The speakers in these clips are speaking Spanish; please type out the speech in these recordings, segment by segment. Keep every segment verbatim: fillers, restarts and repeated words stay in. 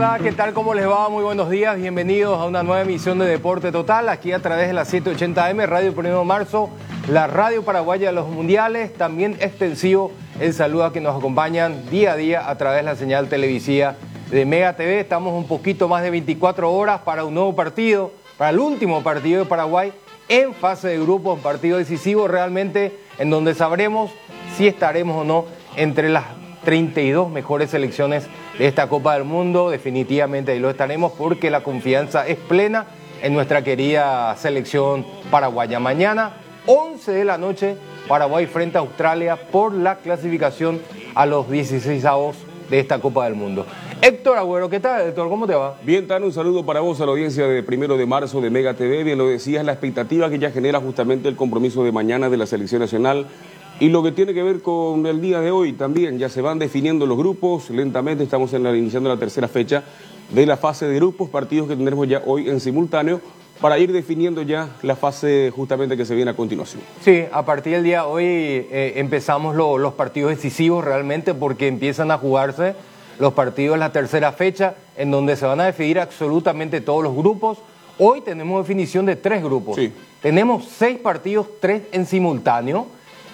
Hola, ¿qué tal? ¿Cómo les va? Muy buenos días, bienvenidos a una nueva emisión de Deporte Total, aquí a través de la setecientos ochenta M, Radio Primero de Marzo, la radio paraguaya de los mundiales, también extensivo el saludo a quienes nos acompañan día a día a través de la señal televisiva de Mega T V. Estamos un poquito más de veinticuatro horas para un nuevo partido, para el último partido de Paraguay en fase de grupos, un partido decisivo realmente en donde sabremos si estaremos o no entre las treinta y dos mejores selecciones de esta Copa del Mundo. Definitivamente ahí lo estaremos porque la confianza es plena en nuestra querida selección paraguaya. Mañana, once de la noche, Paraguay frente a Australia por la clasificación a los dieciseisavos de esta Copa del Mundo. Héctor Agüero, ¿qué tal, Héctor? ¿Cómo te va? Bien, Tano, un saludo para vos a la audiencia de Primero de Marzo de Mega T V. Bien lo decías, la expectativa que ya genera justamente el compromiso de mañana de la selección nacional. Y lo que tiene que ver con el día de hoy también, ya se van definiendo los grupos, lentamente estamos en la, iniciando la tercera fecha de la fase de grupos, partidos que tendremos ya hoy en simultáneo, para ir definiendo ya la fase justamente que se viene a continuación. Sí, a partir del día de hoy eh, empezamos lo, los partidos decisivos realmente porque empiezan a jugarse los partidos en la tercera fecha, en donde se van a definir absolutamente todos los grupos. Hoy tenemos definición de tres grupos, sí. Tenemos seis partidos, tres en simultáneo.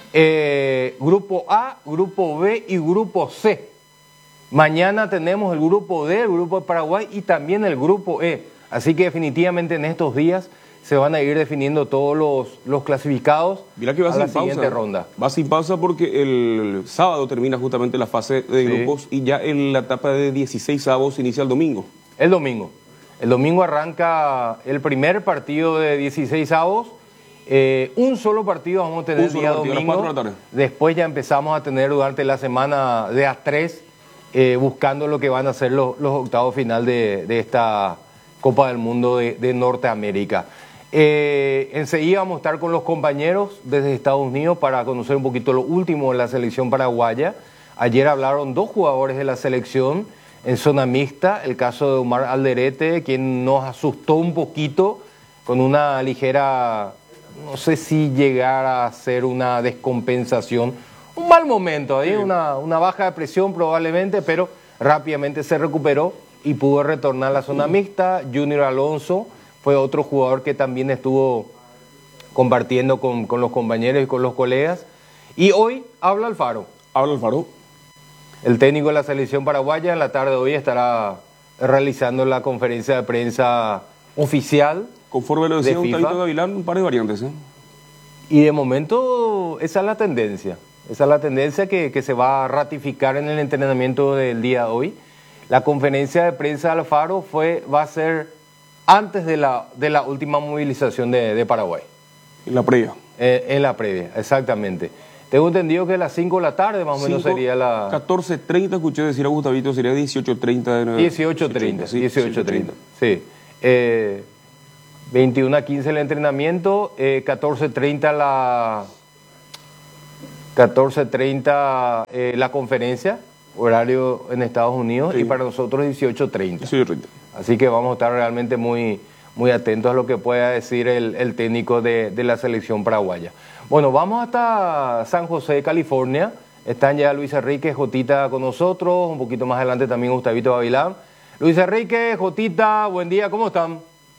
Eh, grupo A, grupo B y grupo C. Mañana tenemos el grupo D, el grupo de Paraguay y también el grupo E. Así que definitivamente en estos días se van a ir definiendo todos los, los clasificados. Mira que va a sin la pausa, siguiente ronda. Va sin pausa porque el sábado termina justamente la fase de Sí. grupos y ya en la etapa de dieciseisavos inicia el domingo. El domingo. El domingo arranca el primer partido de dieciseisavos. Eh, un solo partido vamos a tener el día domingo. A las cuatro de la tarde. Después ya empezamos a tener durante la semana de a tres, eh, buscando lo que van a ser los, los octavos final de, de esta Copa del Mundo de, de Norteamérica. Eh, enseguida vamos a estar con los compañeros desde Estados Unidos para conocer un poquito lo último de la selección paraguaya. Ayer hablaron dos jugadores de la selección en zona mixta, el caso de Omar Alderete, quien nos asustó un poquito con una ligera... no sé si llegara a ser una descompensación, un mal momento, ahí, sí. una, una baja de presión probablemente, pero rápidamente se recuperó y pudo retornar a la zona mixta. Junior Alonso fue otro jugador que también estuvo compartiendo con, con los compañeros y con los colegas. Y hoy habla Alfaro. Habla Alfaro. El técnico de la selección paraguaya en la tarde de hoy estará realizando la conferencia de prensa oficial. Conforme lo decía Octavito Gavilán, un par de variantes. ¿eh? Y de momento esa es la tendencia. Esa es la tendencia que, que se va a ratificar en el entrenamiento del día de hoy. La conferencia de prensa de Alfaro fue, va a ser antes de la, de la última movilización de, de Paraguay. En la previa. Eh, en la previa, exactamente. Tengo entendido que a las cinco de la tarde más o menos sería la... catorce treinta, escuché decir a Gustavito, sería dieciocho treinta. De nuevo. dieciocho treinta, sí. dieciocho treinta, sí. Eh, veintiuno a quince el entrenamiento, eh, catorce treinta la catorce treinta eh, la conferencia, horario en Estados Unidos, sí. Y para nosotros dieciocho treinta. Así que vamos a estar realmente muy, muy atentos a lo que pueda decir el, el técnico de, de la selección paraguaya. Bueno, vamos hasta San José, California. Están ya Luis Enrique, Jotita con nosotros, un poquito más adelante también Gustavito Gavilán. Luis Enrique, Jotita, buen día, ¿cómo están?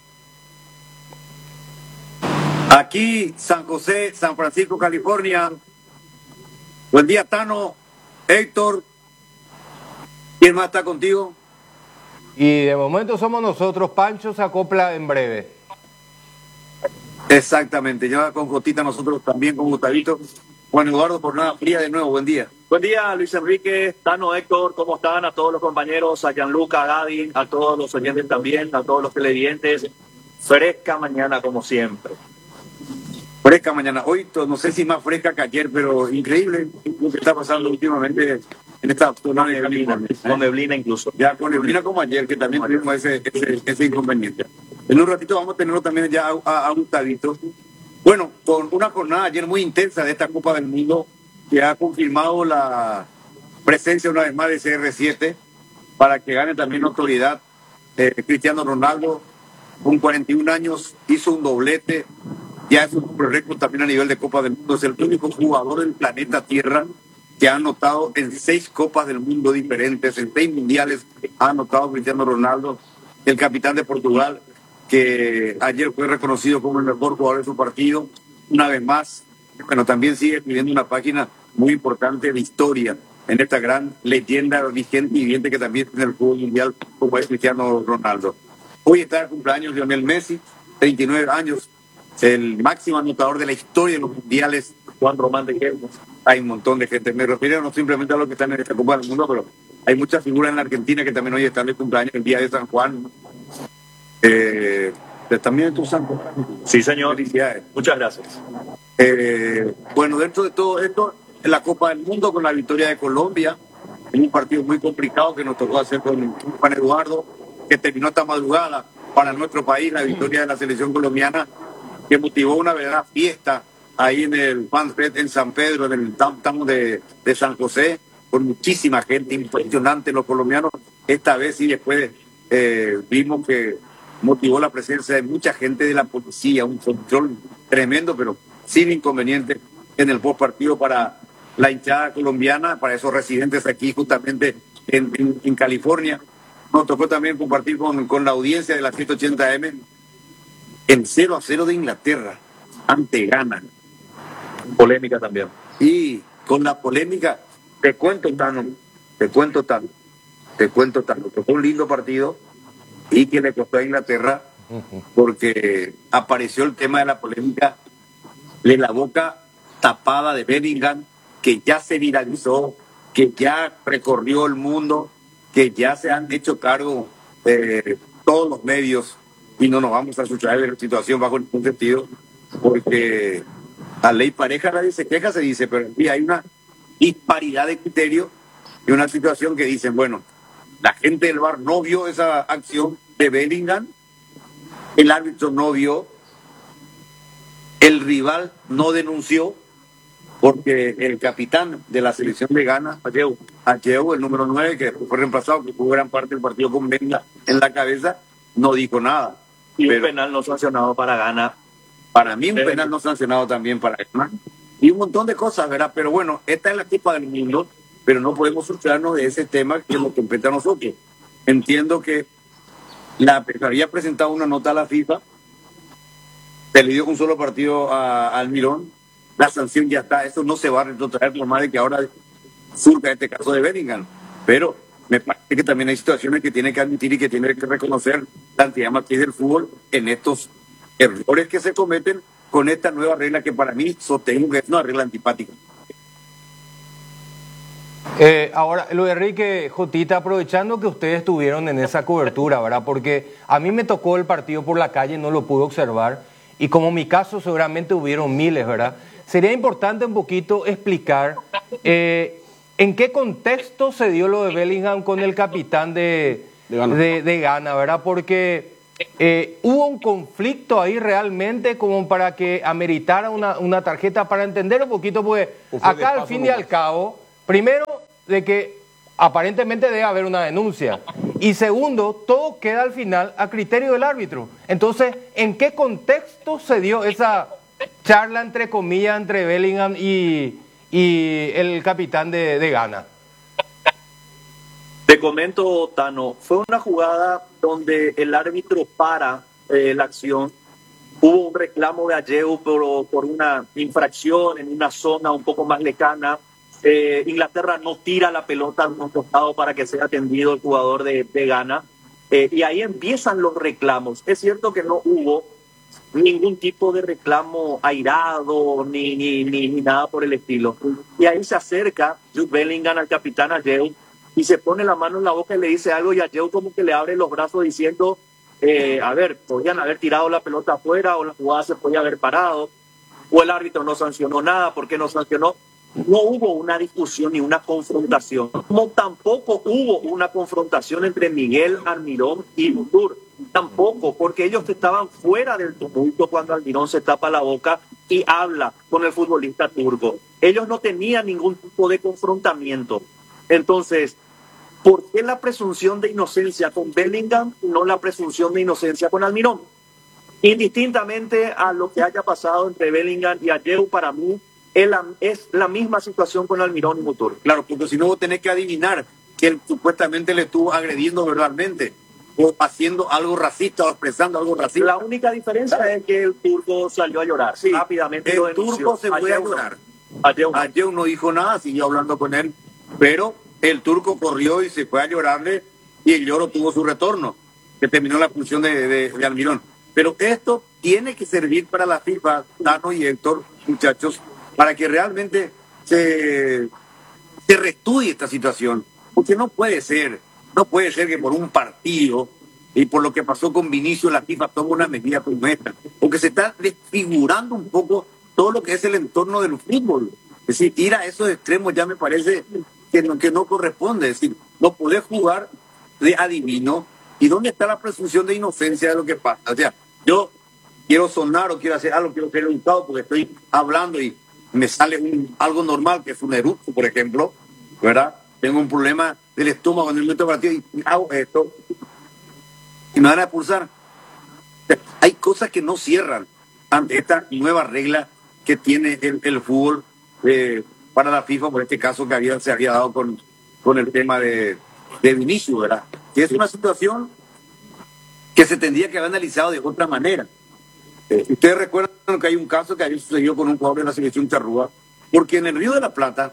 Aquí, San José, San Francisco, California. Buen día, Tano, Héctor. ¿Quién más está contigo? Y de momento somos nosotros. Pancho se acopla en breve. Exactamente, ya con Jotita nosotros también, con Gustavito. Juan Eduardo Jornada Fría de nuevo, buen día. Buen día, Luis Enrique, Tano, Héctor, ¿cómo están? A todos los compañeros, a Gianluca, a Gadi, a todos los oyentes también, a todos los televidentes. Fresca mañana como siempre. Fresca mañana. Hoy no sé si más fresca que ayer, pero increíble lo que está pasando últimamente en esta zona de California. Con neblina incluso. Ya con neblina como ayer, que también tuvimos ese, ese, ese inconveniente. En un ratito vamos a tenerlo también ya a, a, a Gustavito. Bueno, con una jornada ayer muy intensa de esta Copa del Mundo, que ha confirmado la presencia una vez más de C R siete para que gane también autoridad. Eh, Cristiano Ronaldo, con cuarenta y un años, hizo un doblete. Ya es un récord también a nivel de Copa del Mundo. Es el único jugador del planeta Tierra que ha anotado en seis Copas del Mundo diferentes, en seis mundiales ha anotado Cristiano Ronaldo, el capitán de Portugal, que ayer fue reconocido como el mejor jugador de su partido, una vez más. Bueno, también sigue escribiendo una página muy importante de historia en esta gran leyenda vigente y viviente que también tiene el fútbol mundial, como es Cristiano Ronaldo. Hoy está el cumpleaños de Lionel Messi, treinta y nueve años, el máximo anotador de la historia de los mundiales. Juan Román de Quermo. Hay un montón de gente. Me refiero no simplemente a los que están en esta Copa del Mundo, pero hay muchas figuras en la Argentina que también hoy están de cumpleaños, el día de San Juan. Eh, también es tu santo. Sí, señor. Felicidades. Muchas gracias. Eh, bueno, dentro de todo esto, en la Copa del Mundo, con la victoria de Colombia, en un partido muy complicado que nos tocó hacer con Juan Eduardo, que terminó esta madrugada para nuestro país, la victoria de la selección colombiana, que motivó una verdadera fiesta ahí en el FanFest en San Pedro, en el downtown de, de San José, con muchísima gente, impresionante los colombianos. Esta vez sí, después eh, vimos que motivó la presencia de mucha gente de la policía, un control tremendo, pero sin inconveniente en el post partido para la hinchada colombiana, para esos residentes aquí justamente en, en, en California. Nos tocó también compartir con, con la audiencia de la ciento ochenta eme en cero a cero de Inglaterra ante Ghana. Polémica también. Y con la polémica, te cuento, Tano, te cuento, Tano, te cuento, Tano, que fue un lindo partido y que le costó a Inglaterra porque apareció el tema de la polémica de la boca tapada de Bellingham, que ya se viralizó, que ya recorrió el mundo, que ya se han hecho cargo eh, todos los medios, y no nos vamos a sustraer de la situación bajo ningún sentido, porque a ley pareja nadie se queja, se dice, pero aquí hay una disparidad de criterio y una situación que dicen, bueno, la gente del V A R no vio esa acción de Bellingham, el árbitro no vio, el rival no denunció, porque el capitán de la selección de Ghana, Ayew, Ayew, el número nueve, que fue reemplazado, que jugó gran parte del partido con Venga en la cabeza, no dijo nada. Y pero, un penal no sancionado para Ghana. Para mí un eh, penal no sancionado también para Ghana. Y un montón de cosas, ¿verdad? Pero bueno, esta es la Copa del Mundo, pero no podemos frustrarnos de ese tema que nos compete a nosotros. Entiendo que la había presentado una nota a la FIFA, se le dio un solo partido a, a Almirón, la sanción ya está, eso no se va a retrotraer por más de que ahora surja este caso de Bellingham, pero me parece que también hay situaciones que tiene que admitir y que tiene que reconocer la entidad matriz del fútbol en estos errores que se cometen con esta nueva regla que para mí sostengo que es una regla antipática. Eh, ahora, Luis Enrique, Jotita, aprovechando que ustedes estuvieron en esa cobertura, ¿verdad? Porque a mí me tocó el partido por la calle, no lo pude observar, y como en mi caso seguramente hubieron miles, ¿verdad? Sería importante un poquito explicar eh, en qué contexto se dio lo de Bellingham con el capitán de, de, Ghana. de, de Ghana, ¿verdad? Porque eh, hubo un conflicto ahí realmente como para que ameritara una, una tarjeta, para entender un poquito, pues acá al fin y al cabo, primero de que aparentemente debe haber una denuncia, y segundo, todo queda al final a criterio del árbitro. Entonces, ¿en qué contexto se dio esa charla, entre comillas, entre Bellingham y, y el capitán de, de Ghana? Te comento, Tano, fue una jugada donde el árbitro para eh, la acción. Hubo un reclamo de Ayew por, por una infracción en una zona un poco más lejana. Eh, Inglaterra no tira la pelota a un costado para que sea atendido el jugador de, de Ghana. Eh, y ahí empiezan los reclamos. Es cierto que no hubo ningún tipo de reclamo airado ni, ni, ni, ni nada por el estilo. Y ahí se acerca Jude Bellingham al capitán Ayew y se pone la mano en la boca y le dice algo, y Ayew como que le abre los brazos diciendo, eh, a ver, podían haber tirado la pelota afuera o la jugada se podía haber parado, o el árbitro no sancionó nada. ¿Por qué no sancionó? No hubo una discusión ni una confrontación, como tampoco hubo una confrontación entre Miguel Almirón y Butur, tampoco, porque ellos estaban fuera del tumulto cuando Almirón se tapa la boca y habla con el futbolista turco. Ellos no tenían ningún tipo de confrontamiento. Entonces, ¿por qué la presunción de inocencia con Bellingham y no la presunción de inocencia con Almirón? Indistintamente a lo que haya pasado entre Bellingham y Ayew, para mí es la, es la misma situación con Almirón y Motor. Claro, porque si no vos tenés que adivinar que él supuestamente le estuvo agrediendo verbalmente, o haciendo algo racista, o expresando algo racista. La única diferencia ¿sabes? Es que el turco salió a llorar. Sí, rápidamente el lo denunció. turco se fue a llorar. Ayer no. Ayer no dijo nada, siguió hablando con él, pero el turco corrió y se fue a llorarle, y el lloro tuvo su retorno, que terminó la función de, de, de Almirón. Pero esto tiene que servir para la FIFA, Tano y Héctor, muchachos, para que realmente se, se reestudie esta situación. Porque no puede ser, no puede ser que por un partido y por lo que pasó con Vinicius la FIFA tome una medida como esta. Porque se está desfigurando un poco todo lo que es el entorno del fútbol. Es decir, ir a esos extremos ya me parece que no, que no corresponde. Es decir, no podés jugar de adivino. ¿Y dónde está la presunción de inocencia de lo que pasa? O sea, yo quiero sonar o quiero hacer algo, quiero ser educado porque estoy hablando y me sale un, algo normal, que es un eructo, por ejemplo, ¿verdad? Tengo un problema del estómago en el momento partido y hago esto y me van a expulsar. O sea, hay cosas que no cierran ante esta nueva regla que tiene el, el fútbol eh, para la FIFA, por este caso que había, se había dado con, con el tema de, de Vinicius, ¿verdad? Que es una situación que se tendría que haber analizado de otra manera. Eh, ustedes recuerdan que hay un caso que había sucedido con un jugador de la selección charrúa, porque en el Río de la Plata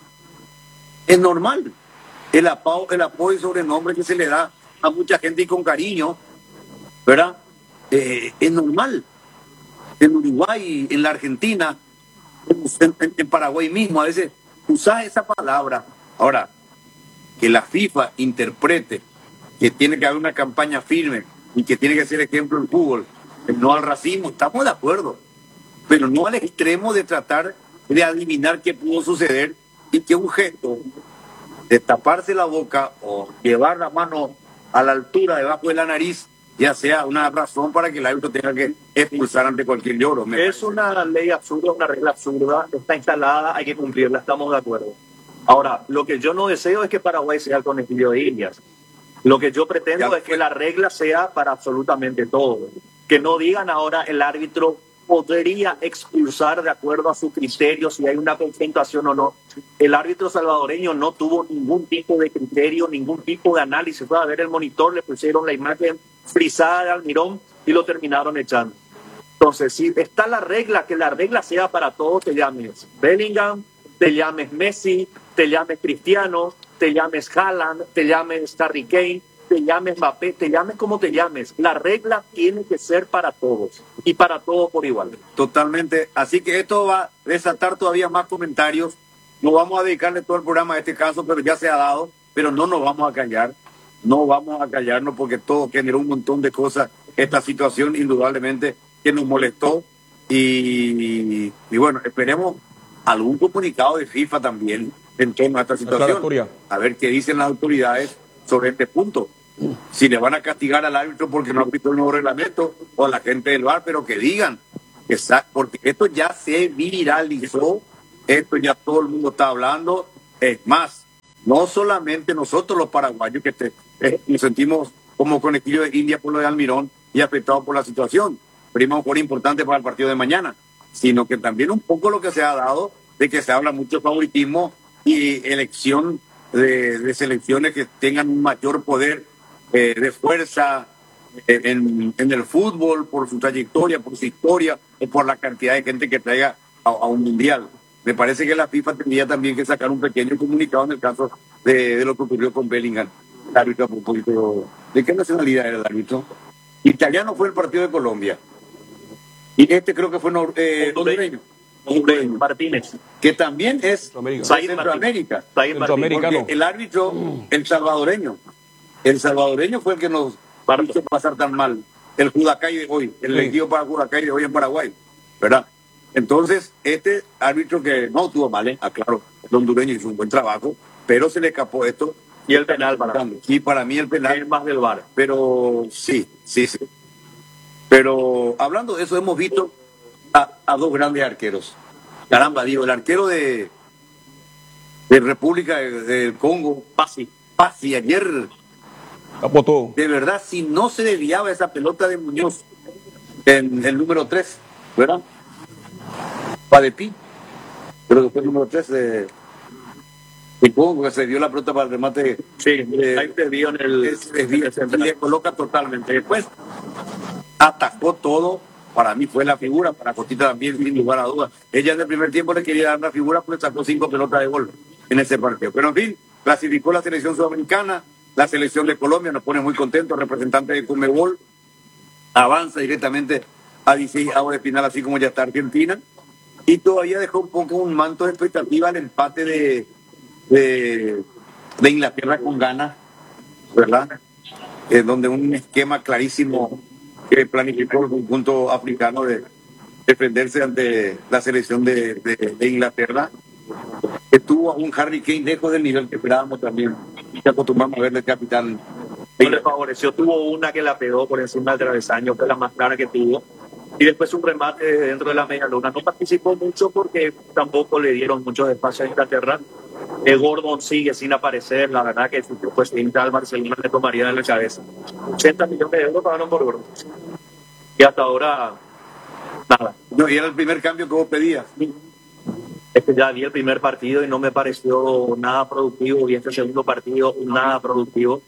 es normal el apoyo, el apoyo y sobrenombre que se le da a mucha gente y con cariño, ¿verdad? Eh, es normal. En Uruguay, en la Argentina, en, en, en Paraguay mismo, a veces usás esa palabra. Ahora, que la FIFA interprete que tiene que haber una campaña firme y que tiene que ser ejemplo el fútbol, no al racismo, estamos de acuerdo, pero no al extremo de tratar de adivinar qué pudo suceder y que un gesto de taparse la boca o llevar la mano a la altura debajo de la nariz ya sea una razón para que el árbitro tenga que expulsar ante cualquier lloro. Es parece. Una ley absurda, una regla absurda, está instalada, hay que cumplirla, estamos de acuerdo. Ahora, lo que yo no deseo es que Paraguay sea el conejillo de Indias. Lo que yo pretendo ya, es que la regla sea para absolutamente todo. Que no digan ahora el árbitro podría expulsar de acuerdo a su criterio si hay una confrontación o no. El árbitro salvadoreño no tuvo ningún tipo de criterio, ningún tipo de análisis. Fue a ver el monitor, le pusieron la imagen frisada de Almirón y lo terminaron echando. Entonces, si está la regla, que la regla sea para todos, te llames Bellingham, te llames Messi, te llames Cristiano, te llames Haaland, te llames Harry Kane, te llames Mbappé, te llames como te llames. La regla tiene que ser para todos y para todos por igual. Totalmente. Así que esto va a desatar todavía más comentarios. No vamos a dedicarle todo el programa a este caso, pero ya se ha dado, pero no nos vamos a callar. No vamos a callarnos porque todo generó un montón de cosas. Esta situación indudablemente que nos molestó y, y bueno, esperemos algún comunicado de FIFA también en torno a esta situación. A ver qué dicen las autoridades sobre este punto. Si le van a castigar al árbitro porque no aplicó el nuevo reglamento o a la gente del V A R, pero que digan, exacto, porque esto ya se viralizó, esto ya todo el mundo está hablando. Es más, no solamente nosotros los paraguayos que te, eh, nos sentimos como conejillo de India por lo de Almirón y afectados por la situación, prima por importante para el partido de mañana, sino que también un poco lo que se ha dado de que se habla mucho de favoritismo y elección de, de selecciones que tengan un mayor poder eh, de fuerza eh, en, en el fútbol por su trayectoria, por su historia o por la cantidad de gente que traiga a, a un mundial. Me parece que la FIFA tendría también que sacar un pequeño comunicado en el caso de, de lo que ocurrió con Bellingham. El árbitro, a propósito, ¿de qué nacionalidad era el árbitro? Italiano fue el partido de Colombia. Y este creo que fue eh, hondureño. Hondureño, Martínez. Que también es Centroamérica. Centroamérica. Centroamericano. Porque el árbitro, el salvadoreño, el salvadoreño fue el que nos hizo pasar tan mal. El Judacay de hoy, el elegido sí. para Judacay de hoy en Paraguay, ¿verdad? Entonces, este árbitro que no tuvo mal, ¿eh? Aclaro, el hondureño hizo un buen trabajo, pero se le escapó esto. Y el penal para mí. Y para mí el penal. Es más del V A R. Pero sí, sí, sí. Pero hablando de eso, hemos visto a, a dos grandes arqueros. Caramba, digo, el arquero de, de República del de Congo, Pasi. Pasi, ayer, Apotó. de verdad, si no se desviaba esa pelota de Muñoz en el número tres, ¿verdad? Padepi, Pero después el número tres, eh, supongo que se dio la pelota para el remate. Sí, eh, ahí te dio en el... Se desvía, se coloca totalmente. Después atacó todo. Para mí fue la figura, para Cotita también, sin lugar a dudas. Ella en el primer tiempo le quería dar una figura, pues sacó cinco pelotas de gol en ese partido. Pero en fin, clasificó la selección sudamericana, la selección de Colombia, nos pone muy contentos, representante de Conmebol, avanza directamente a dieciséis avos de final, así como ya está Argentina, y todavía dejó un poco un manto de expectativa al empate de, de, de Inglaterra con Ghana, ¿verdad? Eh, donde un esquema clarísimo que planificó el conjunto africano de defenderse ante la selección de, de, de Inglaterra, que tuvo a un Harry Kane lejos del nivel que esperábamos también, que acostumbramos a verle el capitán. No le favoreció, tuvo una que la pegó por encima del travesaño, fue la más clara que tuvo, y después un remate dentro de la media luna. No participó mucho porque tampoco le dieron muchos espacios a Inglaterra. El Gordon sigue sin aparecer, la verdad que si pues al Barcelona le tomaría de la cabeza. ochenta millones de euros pagaron por Gordon. Y hasta ahora, nada. No, y era el primer cambio que vos pedías. Es que ya vi el primer partido y no me pareció nada productivo, y este segundo partido nada productivo.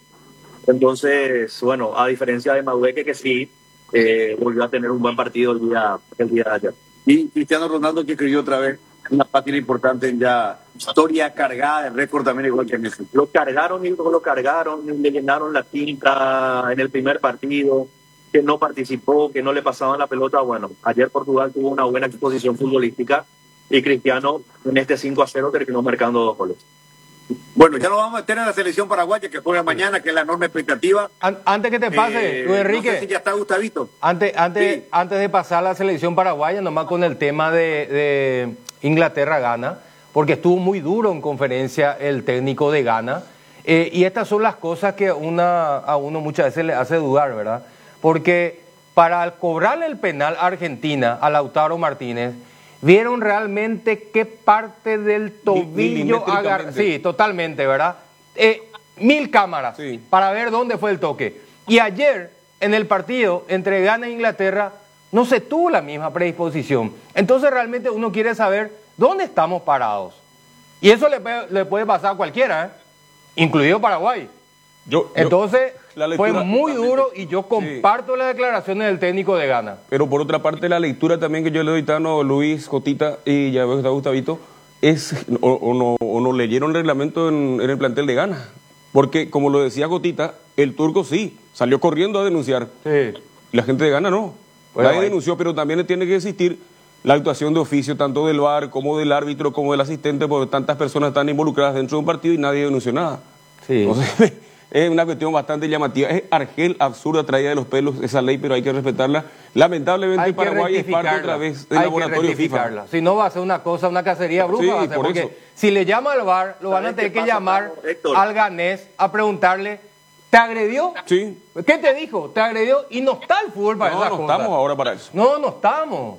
Entonces, bueno, a diferencia de Madueque, que sí, eh, volvió a tener un buen partido el día, el día de ayer. Y Cristiano Ronaldo, que escribió otra vez una página importante en ya historia cargada de récord también, igual que Messi. Lo cargaron y luego lo cargaron, y le llenaron la tinta en el primer partido, que no participó, que no le pasaban la pelota. Bueno, ayer Portugal tuvo una buena exposición futbolística y Cristiano en este cinco a cero terminó marcando dos goles. Bueno, ya lo vamos a meter en la selección paraguaya que juega mañana, que es la enorme expectativa. An antes que te pase, eh, Luis Enrique. No sé si ya está Gustavito. Antes, antes, Sí. antes de pasar a la selección paraguaya, nomás con el tema de, de Inglaterra-Ghana, porque estuvo muy duro en conferencia el técnico de Ghana. Eh, y estas son las cosas que una, a uno muchas veces le hace dudar, ¿verdad? Porque para cobrarle el penal a Argentina, a Lautaro Martínez, ¿vieron realmente qué parte del tobillo agarró? Sí, totalmente, ¿verdad? Eh, mil cámaras sí. para ver dónde fue el toque. Y ayer, en el partido entre Ghana e Inglaterra, no se tuvo la misma predisposición. Entonces realmente uno quiere saber dónde estamos parados. Y eso le, le puede pasar a cualquiera, ¿eh? Incluido Paraguay. Yo, Entonces, yo, fue muy duro y yo comparto sí. las declaraciones del técnico de Ghana. Pero por otra parte, la lectura también que yo le doy, Tano, Luis, Cotita y ya veo que está Gustavito, es o, o, no, o no leyeron el reglamento en, en el plantel de Ghana. Porque, como lo decía Cotita, el turco sí, salió corriendo a denunciar. Sí. Y la gente de Ghana no. Bueno, Nadie ahí. denunció, pero también tiene que existir la actuación de oficio, tanto del V A R como del árbitro, como del asistente, porque tantas personas están involucradas dentro de un partido y nadie denunció nada. Sí. Entonces, es una cuestión bastante llamativa. Es argel, absurda, traída de los pelos esa ley, pero hay que respetarla. Lamentablemente Paraguay es parte otra vez del laboratorio FIFA. Si no va a ser una cosa, una cacería bruja, sí, va a ser, porque eso. si le llama al V A R, lo van a tener que llamar al ganés a preguntarle, ¿te agredió? Sí. ¿Qué te dijo? ¿Te agredió? Y no está el fútbol para no, esas no cosas. No estamos ahora para eso. No, no estamos.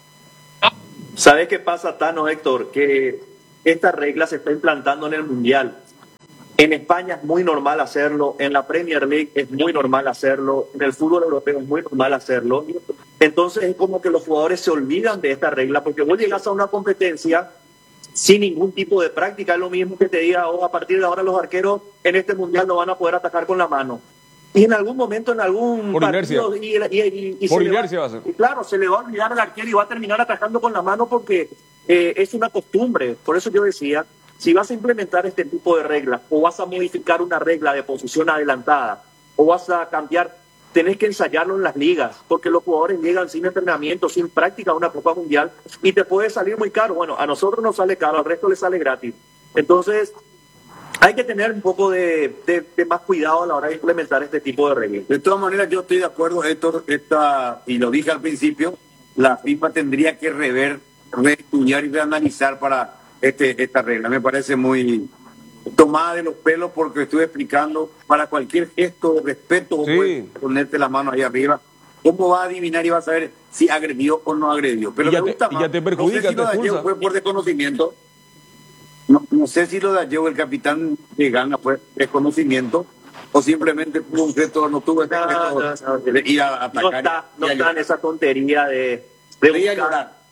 ¿Sabes qué pasa, Tano, Héctor? Que esta regla se está implantando en el Mundial. En España es muy normal hacerlo, en la Premier League es muy normal hacerlo, en el fútbol europeo es muy normal hacerlo. Entonces es como que los jugadores se olvidan de esta regla, porque vos llegás a una competencia sin ningún tipo de práctica. Es lo mismo que te diga, oh, a partir de ahora los arqueros en este Mundial no van a poder atacar con la mano. Y en algún momento, en algún Por partido... Y, y, y, y Por inercia va, va a ser. Y claro, se le va a olvidar al arquero y va a terminar atacando con la mano porque eh, es una costumbre. Por eso yo decía, si vas a implementar este tipo de reglas, o vas a modificar una regla de posición adelantada, o vas a cambiar, tenés que ensayarlo en las ligas, porque los jugadores llegan sin entrenamiento, sin práctica a una Copa Mundial, y te puede salir muy caro. Bueno, a nosotros nos sale caro, al resto les sale gratis. Entonces, hay que tener un poco de, de, de más cuidado a la hora de implementar este tipo de reglas. De todas maneras, yo estoy de acuerdo, Héctor, esta, y lo dije al principio, la FIFA tendría que rever, reestudiar y reanalizar para este, esta regla. Me parece muy tomada de los pelos porque estuve explicando, para cualquier gesto de respeto, sí. puedes ponerte la mano ahí arriba. ¿Cómo va a adivinar y va a saber si agredió o no agredió? Pero y ya me gusta te, más. Y ya te perjudica, no sé si te lo de fue por desconocimiento. No, no sé si lo de Ayew, el capitán de Ghana, fue desconocimiento o simplemente fue un gesto, no tuvo este gesto no, no, no, de ir a atacar. No está, no está en esa tontería de, de, buscar,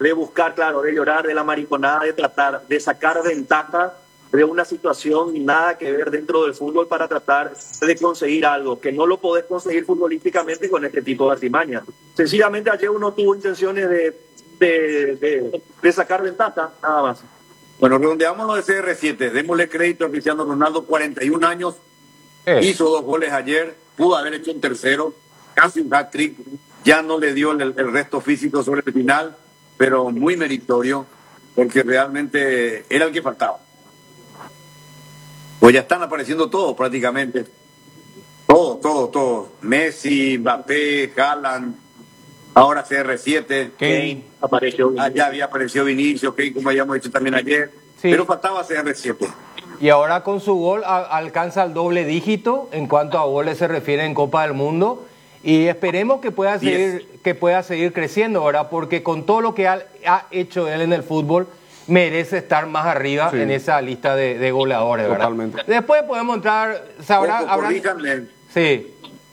de buscar, claro, de llorar, de la mariconada, de tratar de sacar ventaja de una situación nada que ver dentro del fútbol para tratar de conseguir algo, que no lo podés conseguir futbolísticamente con este tipo de artimañas. Sencillamente ayer uno tuvo intenciones de, de, de, de sacar ventaja, nada más. Bueno, redondeamos de C R siete, démosle crédito a Cristiano Ronaldo, cuarenta y un años, eh. hizo dos goles ayer, pudo haber hecho un tercero, casi un hat-trick, ya no le dio el, el resto físico sobre el final, pero muy meritorio, porque realmente era el que faltaba. Pues ya están apareciendo todos prácticamente. Todos, todos, todos. Messi, Mbappé, Haaland, ahora C R siete. Kane apareció. Allá había aparecido Vinicius, Kane, como habíamos dicho también ayer. Sí. Pero faltaba C R siete. Y ahora con su gol a, alcanza el doble dígito en cuanto a goles se refiere en Copa del Mundo. Y esperemos que pueda seguir, yes. que pueda seguir creciendo, ¿verdad? Porque con todo lo que ha, ha hecho él en el fútbol, merece estar más arriba sí. en esa lista de, de goleadores, ¿verdad? Totalmente. Después podemos entrar, sabrá, Ojo, habrá... Sí.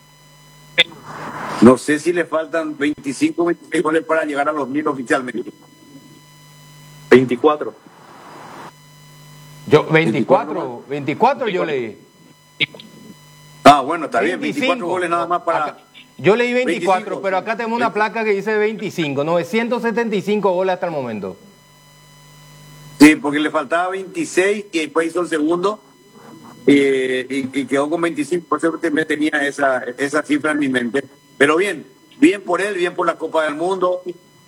No sé si le faltan veinticinco, veintiséis goles para llegar a los mil oficialmente. veinticuatro. Yo, veinticuatro, veinticuatro yo leí. Ah, bueno, está bien, veinticuatro goles nada más para... Acá, yo leí veinticuatro, veinticinco, pero acá tenemos una placa que dice veinticinco, novecientos setenta y cinco goles hasta el momento. Sí, porque le faltaba veintiséis y después hizo el segundo eh, y, y quedó con veinticinco, por eso me tenía esa, esa cifra en mi mente. Pero bien, bien por él, bien por la Copa del Mundo,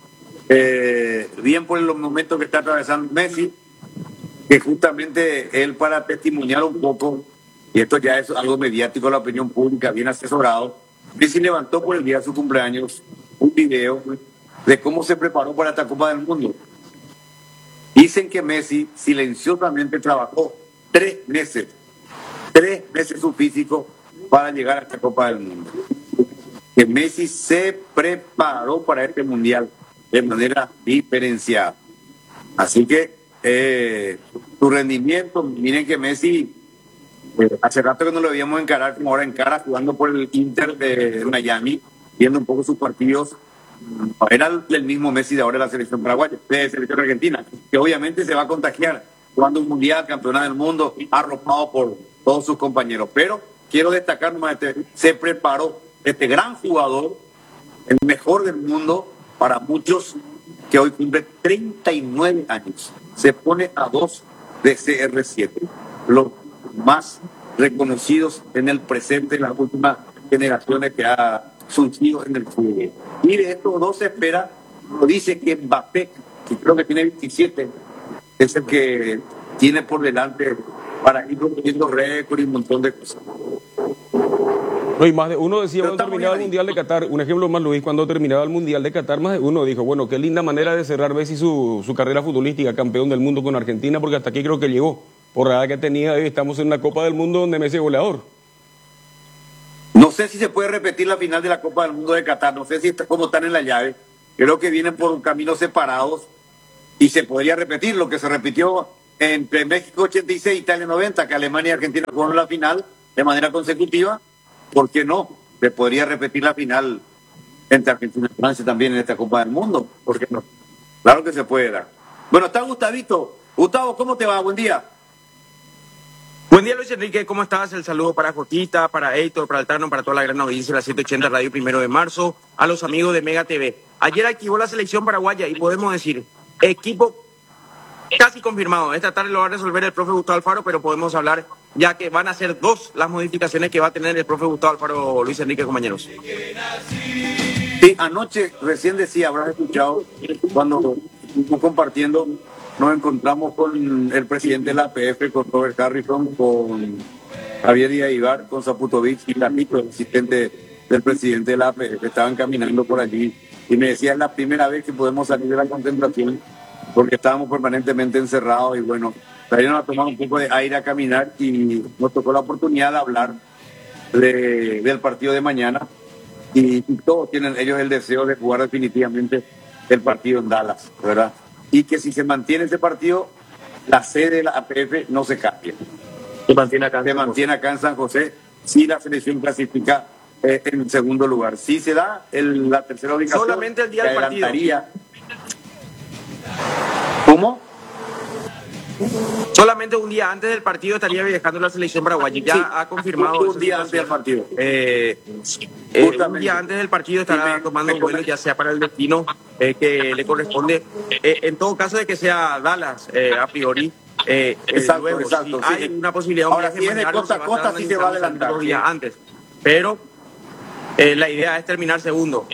eh, bien por los momentos que está atravesando Messi, que justamente él para testimoniar un poco, y esto ya es algo mediático, la opinión pública, bien asesorado, Messi levantó por el día de su cumpleaños un video de cómo se preparó para esta Copa del Mundo. Dicen que Messi silenciosamente trabajó tres meses, tres meses su físico para llegar a esta Copa del Mundo. Que Messi se preparó para este Mundial de manera diferenciada. Así que eh, su rendimiento, miren que Messi, eh, hace rato que no lo veíamos encarar como ahora encara, jugando por el Inter de Miami, viendo un poco sus partidos. Era el mismo Messi de ahora de la selección paraguaya, de la selección argentina, que obviamente se va a contagiar jugando un mundial, campeonato del mundo, arropado por todos sus compañeros. Pero quiero destacar más, este, se preparó este gran jugador, el mejor del mundo para muchos, que hoy cumple treinta y nueve años. Se pone a dos de C R siete, los más reconocidos en el presente, en las últimas generaciones que ha surgido en el fútbol. Y de estos dos se espera, lo dice que Mbappé, que creo que tiene veintisiete, es el que tiene por delante para ir rompiendo récord y un montón de cosas. No, y más de uno decía cuando terminaba el Mundial de Qatar, un ejemplo más, Luis, cuando terminaba el Mundial de Qatar, más de uno dijo, bueno, qué linda manera de cerrar Messi su, su carrera futbolística, campeón del mundo con Argentina, porque hasta aquí creo que llegó. Por la edad que tenía, estamos en una Copa del Mundo donde Messi es goleador. No sé si se puede repetir la final de la Copa del Mundo de Qatar, no sé si está, cómo están en la llave, creo que vienen por caminos separados y se podría repetir lo que se repitió entre México ochenta y seis y Italia noventa, que Alemania y Argentina jugaron la final de manera consecutiva. ¿Por qué no? Se podría repetir la final entre Argentina y Francia también en esta Copa del Mundo. ¿Por qué no? Claro que se puede dar. Bueno, está Gustavito. Gustavo, ¿cómo te va? Buen día. Buen día, Luis Enrique, ¿cómo estás? El saludo para Joquita, para Héctor, para Altano, para toda la gran audiencia de la ciento ochenta Radio Primero de Marzo, a los amigos de Mega T V. Ayer activó la selección paraguaya y podemos decir, equipo casi confirmado. Esta tarde lo va a resolver el profe Gustavo Alfaro, pero podemos hablar ya que van a ser dos las modificaciones que va a tener el profe Gustavo Alfaro, Luis Enrique, compañeros. Sí, anoche recién decía, habrás escuchado, cuando estuvimos compartiendo, nos encontramos con el presidente de la A P F, con Robert Harrison, con Javier Díaz Ibar, con Zaputovic y Lamito, el asistente del presidente de la A P F, que estaban caminando por allí. Y me decía, es la primera vez que podemos salir de la concentración, porque estábamos permanentemente encerrados y bueno, salieron a tomar un poco de aire, a caminar y nos tocó la oportunidad de hablar de, del partido de mañana y, y todos tienen ellos el deseo de jugar definitivamente el partido en Dallas, ¿verdad? Y que si se mantiene ese partido, la sede de la A P F no se cambia. Se mantiene acá, se mantiene acá en San José, si la selección clasifica eh, en segundo lugar. Si se da el, la tercera ubicación, solamente el día del partido. ¿Cómo? Solamente un día antes del partido estaría viajando la selección paraguaya. Ya sí, ha confirmado. Un día antes del partido. Eh, eh, un día antes del partido estará me, tomando un vuelo, ya sea para el destino eh, que le corresponde. Eh, en todo caso de que sea Dallas, eh, a priori. Eh, exacto, luego, exacto. Si sí. hay una posibilidad. Ahora, si es de costa a costa, sí se va a adelantar. Dos días antes. Pero eh, la idea es terminar segundo.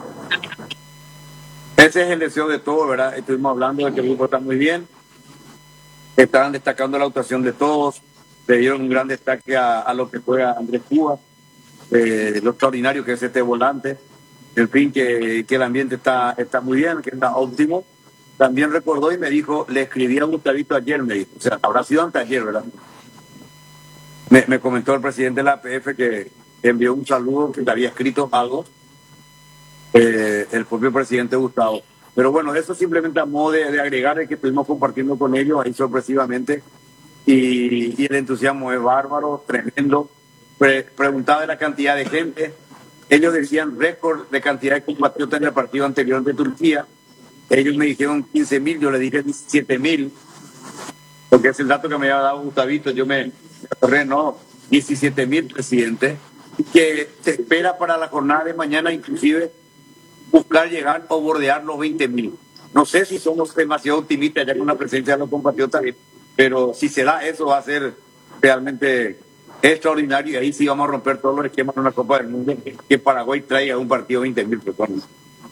Ese es el deseo de todos, ¿verdad? Estuvimos hablando de que el grupo está muy bien. Estaban destacando la actuación de todos. Le dieron un gran destaque a, a lo que juega Andrés Cuba, eh, lo extraordinario que es este volante. En fin, que, que el ambiente está, está muy bien, que está óptimo. También recordó y me dijo, le escribí a Gustavito ayer, me dijo. O sea, habrá sido antes ayer, ¿verdad? Me, me comentó el presidente de la A P F que envió un saludo, que le había escrito algo. Eh, el propio presidente Gustavo. Pero bueno, eso simplemente a modo de, de agregar el que estuvimos compartiendo con ellos ahí sorpresivamente y, y el entusiasmo es bárbaro, tremendo. Pre, preguntaba de la cantidad de gente, ellos decían récord de cantidad de compatriotas en el partido anterior de Turquía, ellos me dijeron quince mil, yo le dije diecisiete mil, porque es el dato que me había dado Gustavito, yo me atorré, no, diecisiete mil, presidente, que se espera para la jornada de mañana inclusive buscar llegar o bordear los veinte mil. No sé si somos demasiado optimistas ya con la presencia de los compatriotas, pero si se da eso va a ser realmente extraordinario y ahí sí vamos a romper todos los esquemas en una Copa del Mundo, que Paraguay traiga un partido de veinte mil personas.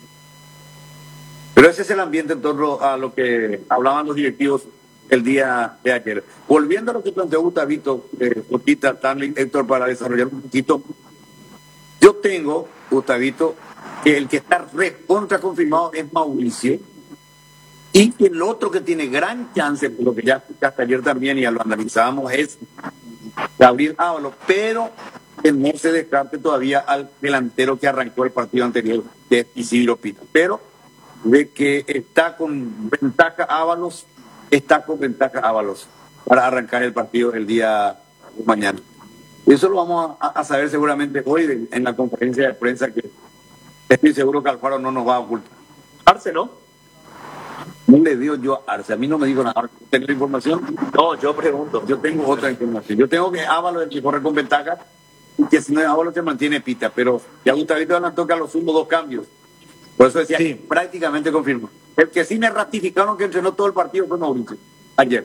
Pero ese es el ambiente en torno a lo que hablaban los directivos el día de ayer. Volviendo a lo que planteó Gustavito, eh, Cortita, Stanley, Héctor, para desarrollar un poquito, yo tengo, Gustavito, que el que está recontra confirmado es Mauricio y que el otro que tiene gran chance, por lo que ya escuchaste ayer también y ya lo analizábamos, es Gabriel Ábalos, pero que no se descarte todavía al delantero que arrancó el partido anterior, de Isidro Pita. Pero de que está con ventaja Ábalos, está con ventaja Ábalos para arrancar el partido el día de mañana. Y eso lo vamos a, a saber seguramente hoy en la conferencia de prensa que estoy seguro que Alfaro no nos va a ocultar. Arce, ¿no? No le digo yo a Arce, a mí no me dijo nada. ¿Tengo la información? No, yo pregunto. Yo tengo otra información. Yo tengo que Ábalos el que corre con ventaja y que si no es Ábalos se mantiene Pita, pero ya Gustavito adelantó que a los sumo dos cambios. Por eso decía, sí, prácticamente confirma. El que sí me ratificaron que entrenó todo el partido fue Mauricio, ayer.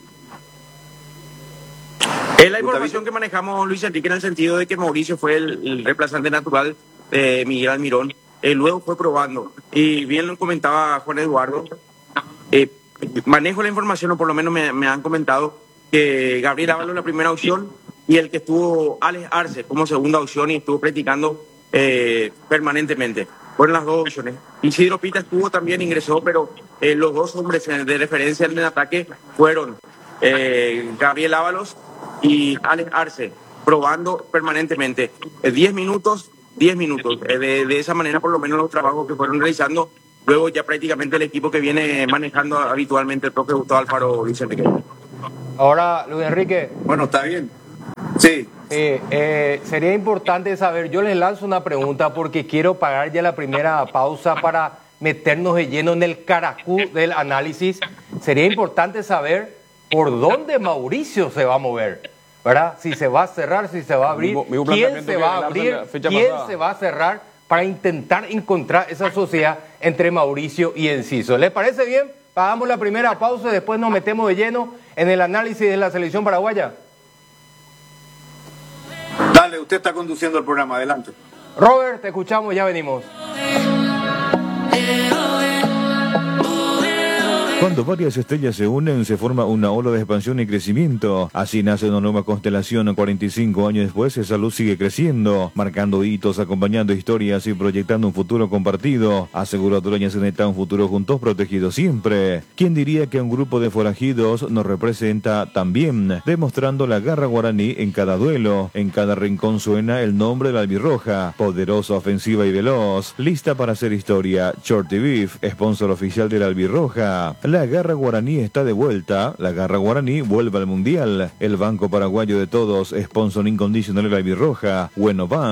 Es la información que manejamos, Luis Enrique, en el sentido de que Mauricio fue el, el reemplazante natural de Miguel Almirón. Eh, luego fue probando. Y bien lo comentaba Juan Eduardo. Eh, manejo la información, o por lo menos me, me han comentado, que Gabriel Ábalos es la primera opción y el que estuvo Alex Arce como segunda opción y estuvo practicando eh, permanentemente. Fueron las dos opciones. Isidro Pita estuvo también, ingresó, pero eh, los dos hombres de referencia en el ataque fueron eh, Gabriel Ábalos y Alex Arce, probando permanentemente. Eh, diez minutos, diez minutos. Eh, de, de esa manera, por lo menos, los trabajos que fueron realizando, luego ya prácticamente el equipo que viene manejando habitualmente el propio Gustavo Alfaro Luis Enrique. Ahora, Luis Enrique. Bueno, está bien. Sí. Eh, eh, sería importante saber, yo les lanzo una pregunta porque quiero pagar ya la primera pausa para meternos de lleno en el caracú del análisis. Sería importante saber por dónde Mauricio se va a mover, ¿verdad? Si se va a cerrar, si se va a abrir, quién se va a abrir, quién se va a cerrar para intentar encontrar esa sociedad entre Mauricio y Enciso. ¿Les parece bien? Pagamos la primera pausa y después nos metemos de lleno en el análisis de la selección paraguaya. Dale, usted está conduciendo el programa, adelante. Robert, te escuchamos, ya venimos. Cuando varias estrellas se unen, se forma una ola de expansión y crecimiento. Así nace una nueva constelación. cuarenta y cinco años después, esa luz sigue creciendo, marcando hitos, acompañando historias y proyectando un futuro compartido. Aseguradora Ceneta, un futuro juntos, protegidos siempre. ¿Quién diría que un grupo de forajidos nos representa también? Demostrando la garra guaraní en cada duelo. En cada rincón suena el nombre de la albirroja. Poderosa, ofensiva y veloz. Lista para hacer historia. Shorty Beef, sponsor oficial de la albirroja. La garra guaraní está de vuelta. La garra guaraní vuelve al mundial. El banco paraguayo de todos, sponsor incondicional de la albirroja. Bueno Bank.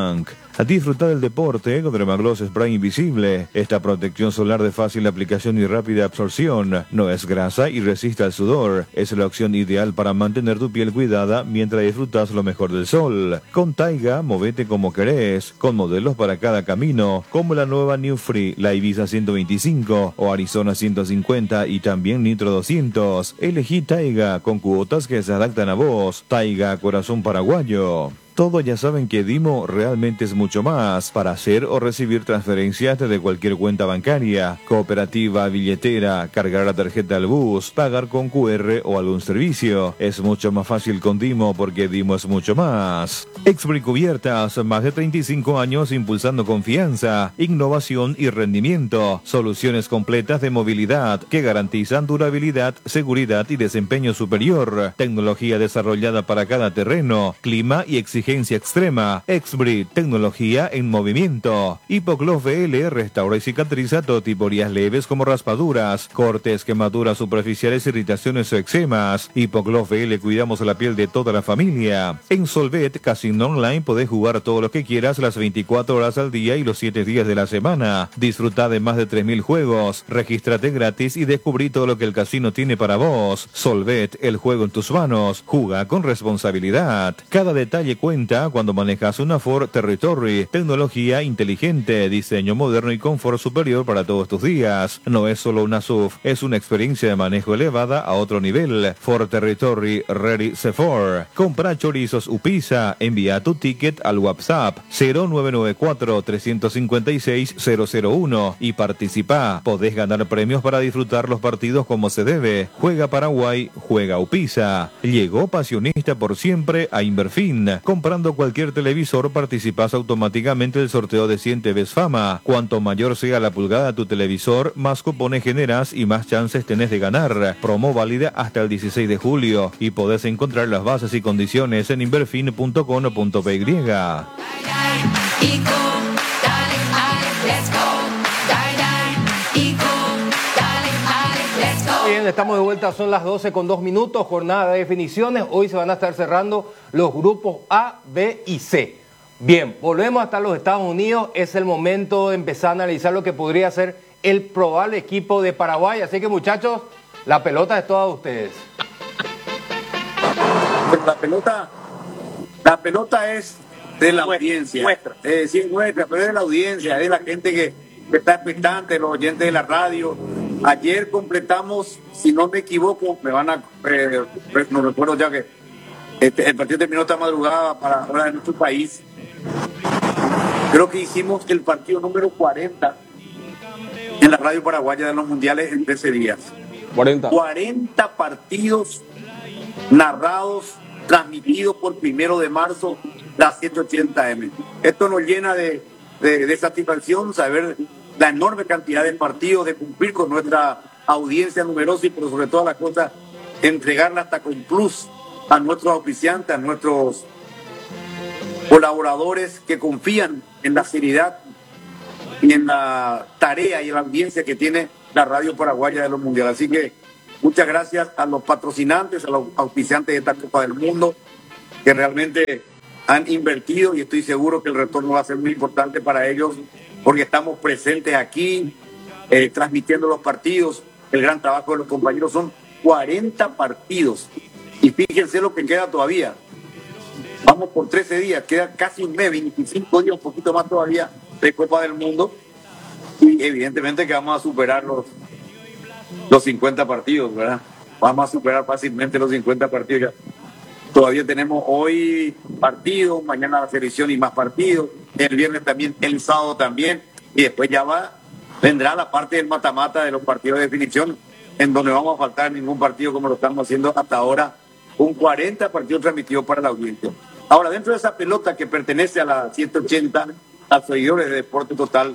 Disfruta del deporte con Dermagloss Spray Invisible. Esta protección solar de fácil aplicación y rápida absorción. No es grasa y resiste al sudor. Es la opción ideal para mantener tu piel cuidada mientras disfrutas lo mejor del sol. Con Taiga, movete como querés, con modelos para cada camino, como la nueva New Free, la Ibiza ciento veinticinco o Arizona ciento cincuenta y también Nitro doscientos. Elegí Taiga con cuotas que se adaptan a vos. Taiga, corazón paraguayo. Todos ya saben que Dimo realmente es mucho más para hacer o recibir transferencias desde cualquier cuenta bancaria, cooperativa, billetera, cargar la tarjeta al bus, pagar con Q R o algún servicio. Es mucho más fácil con Dimo porque Dimo es mucho más. Expri Cubiertas, más de treinta y cinco años impulsando confianza, innovación y rendimiento. Soluciones completas de movilidad que garantizan durabilidad, seguridad y desempeño superior. Tecnología desarrollada para cada terreno, clima y exigencia extrema. Expri, tecnología en movimiento. Hipogloss V L restaura y cicatriza todo tipo de heridas leves como raspaduras, cortes, quemaduras superficiales, irritaciones o eczemas. Hipogloss V L, cuidamos la piel de toda la familia. En Solvet Casino Online podés jugar todo lo que quieras las veinticuatro horas al día y los siete días de la semana. Disfruta de más de tres mil juegos. Regístrate gratis y descubrí todo lo que el casino tiene para vos. Solvet, el juego en tus manos. Juga con responsabilidad. Cada detalle cuenta cuando manejas una Ford Territory. Tecnología inteligente, diseño moderno y confort superior para todos tus días. No es solo una S U V, es una experiencia de manejo elevada a otro nivel. Ford Territory Ready C cuatro. Compra chorizos Upisa. Envía tu ticket al WhatsApp cero nueve nueve cuatro, tres cinco seis, cero cero uno y participa. Podés ganar premios para disfrutar los partidos como se debe. Juega Paraguay, juega Upisa. Llegó Pasionista por siempre a Inverfin. Comprando cualquier televisor participas automáticamente del sorteo de cien T Vs Fama. Cuanto mayor sea la pulgada de tu televisor, más cupones generas y más chances tenés de ganar. Promo válida hasta el dieciséis de julio y podés encontrar las bases y condiciones en inverfin punto com punto p y. Bien, estamos de vuelta, son las doce con dos minutos, jornada de definiciones. Hoy se van a estar cerrando los grupos A, B y C. Bien, volvemos hasta los Estados Unidos. Es el momento de empezar a analizar lo que podría ser el probable equipo de Paraguay. Así que, muchachos, la pelota es toda de ustedes. La pelota, la pelota es de la audiencia. Nuestra. Eh, sí, nuestra, pero es de la audiencia, es de la gente que, que está expectante, los oyentes de la radio. Ayer completamos, si no me equivoco, me van a, eh, no recuerdo ya que este, el partido terminó esta madrugada para ahora en nuestro país. Creo que hicimos el partido número cuarenta en la radio paraguaya de los mundiales en trece días. cuarenta. cuarenta partidos narrados, transmitidos por primero de marzo, la ciento ochenta eme. Esto nos llena de, de, de satisfacción saber la enorme cantidad de partidos, de cumplir con nuestra audiencia numerosa y por sobre todas las cosas, entregarla hasta con plus a nuestros auspiciantes, a nuestros colaboradores que confían en la seriedad y en la tarea y en la audiencia que tiene la radio paraguaya de los mundiales. Así que muchas gracias a los patrocinantes, a los auspiciantes de esta Copa del Mundo, que realmente han invertido y estoy seguro que el retorno va a ser muy importante para ellos, porque estamos presentes aquí, eh, transmitiendo los partidos. El gran trabajo de los compañeros, son cuarenta partidos. Y fíjense lo que queda todavía. Vamos por trece días, queda casi un mes, veinticinco días, un poquito más todavía de Copa del Mundo. Y evidentemente que vamos a superar los, los cincuenta partidos, ¿verdad? Vamos a superar fácilmente los cincuenta partidos ya. Todavía tenemos hoy partidos, mañana la selección y más partidos, el viernes también, el sábado también, y después ya va, vendrá la parte del mata-mata de los partidos de definición, en donde no vamos a faltar ningún partido como lo estamos haciendo hasta ahora, un cuarenta partidos transmitidos para la audiencia. Ahora, dentro de esa pelota que pertenece a la ciento ochenta, a seguidores de Deporte Total,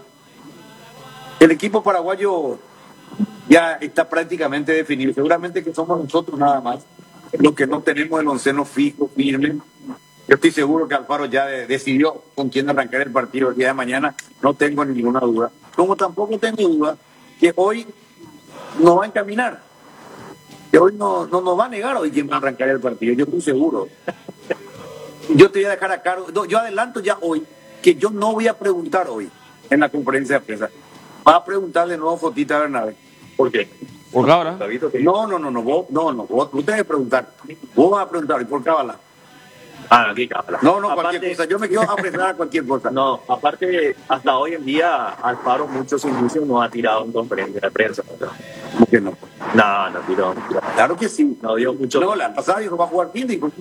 el equipo paraguayo ya está prácticamente definido. Seguramente que somos nosotros nada más los que no tenemos el onceno fijo, firme. Yo estoy seguro que Alfaro ya de, decidió con quién arrancar el partido el día de mañana, no tengo ninguna duda. Como tampoco tengo duda que hoy no va a encaminar, que hoy no, no nos va a negar hoy quién va a arrancar el partido, yo estoy seguro. Yo te voy a dejar a cargo, yo adelanto ya hoy que yo no voy a preguntar hoy en la conferencia de prensa. Va a preguntarle de nuevo Fotita Bernabé. ¿Por qué? ¿Por Cábala? No, no, no, no, vos, no, no, vos, tú tenés que preguntar. Vos vas a preguntar, ¿y por Cábala? Ah, aquí Cábala. No, no, aparte, cualquier cosa. Yo me quiero apretar a cualquier cosa. No, aparte, hasta hoy en día, Alfaro muchos indicios no ha tirado en conferencia de prensa. ¿Cómo que no? No, no tiró. No tiró. Claro que sí. No dio mucho. No, la pasada dijo, va a jugar fin, dijo.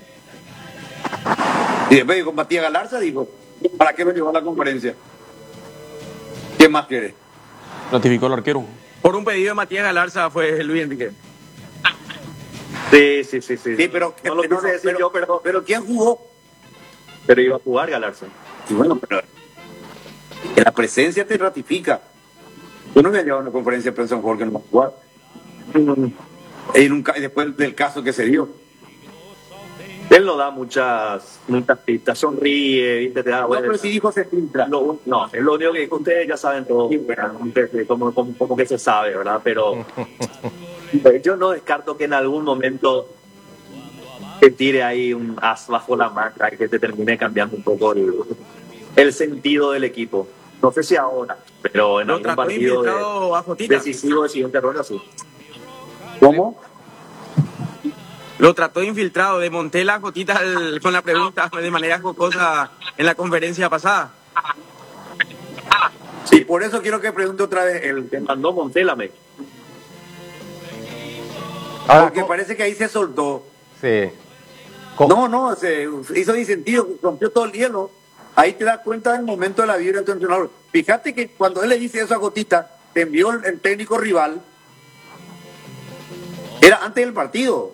Y después dijo, Matías Galarza, dijo, ¿para qué me llevó a la conferencia? ¿Qué más quiere? Ratificó el arquero. Por un pedido de Matías Galarza fue Luis Enrique. Sí, sí, sí, sí. Sí, pero, no lo pero, quise decir pero, yo, pero, pero ¿quién jugó? pero iba a jugar Galarza. Y bueno, pero que la presencia te ratifica. Yo no me he llevado a una conferencia de prensa en Jorge, no va a jugar. Y nunca, después del caso que se dio. Él no da muchas, muchas pistas, sonríe, ¿viste? Te da No, pero si dijo se filtra. Lo, no, es lo único que ustedes ya saben todo, sí, bueno, como, como, como que se sabe, ¿verdad? Pero yo no descarto que en algún momento te tire ahí un as bajo la manga y que te termine cambiando un poco el, el sentido del equipo. No sé si ahora, pero en Lo algún trató partido infiltrado a de, Jotita. decisivo de siguiente ronda, sí. ¿Cómo? Lo trató infiltrado de Montela a Jotita el- con la pregunta de manera jocosa en la conferencia pasada. Sí, por eso quiero que pregunte otra vez el Te mandó Montela, me. Ahora, Porque co- parece que ahí se soltó. sí. Co- No, no, se hizo disentido, rompió todo el hielo. Ahí te das cuenta del momento de la vibra de tu entrenador. Fíjate que cuando él le dice eso a Gotita, te envió el, el técnico rival. Era antes del partido.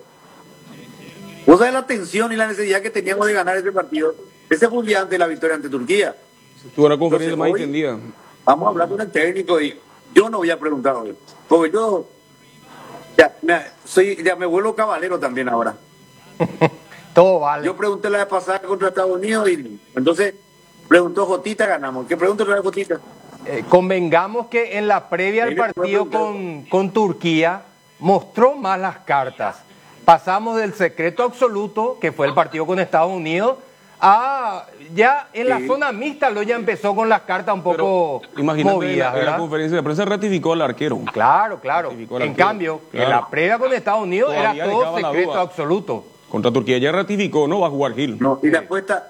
Vos sabés la tensión y la necesidad que teníamos de ganar ese partido. Ese fue un día antes de la victoria ante Turquía. Tuvo una conferencia Entonces, más hoy- extendida. Vamos a hablar con el técnico y yo no voy a preguntar hoy. Porque yo ya me, soy, ya me vuelvo caballero también ahora. Todo vale. Yo pregunté la vez pasada contra Estados Unidos y entonces preguntó Jotita, ganamos. ¿Qué pregunta otra vez Jotita? Eh, convengamos que en la previa al Ahí le partido puedo con, con Turquía mostró más las cartas. Pasamos del secreto absoluto, que fue el partido con Estados Unidos, a ya en la Sí. zona mixta lo ya empezó con las cartas un poco Imagínate, en movidas, la, en la ¿verdad? conferencia de prensa ratificó al arquero. Claro, claro. Ratificó al En arquero. cambio, en Claro. la previa con Estados Unidos Todavía era todo dejaba la secreto duda. absoluto. Contra Turquía ya ratificó, no va a jugar Gil. No, y la apuesta,